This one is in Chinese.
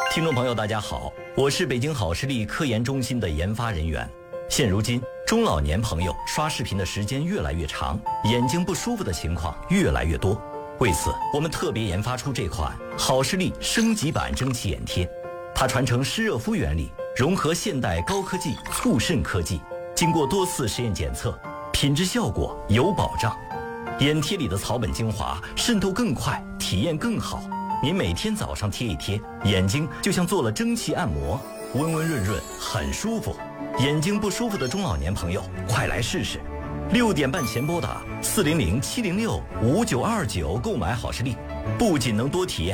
听众朋友，大家好，我是北京好视力科研中心的研发人员。现如今，中老年朋友刷视频的时间越来越长，眼睛不舒服的情况越来越多。为此，我们特别研发出这款好视力升级版蒸汽眼贴。它传承湿热敷原理，融合现代高科技促渗科技，经过多次实验检测，品质效果有保障。眼贴里的草本精华渗透更快，体验更好。您每天早上贴一贴，眼睛就像做了蒸汽按摩，温温润润，很舒服。眼睛不舒服的中老年朋友，快来试试！6点半前拨打400-706-5929购买好视力，不仅能多体验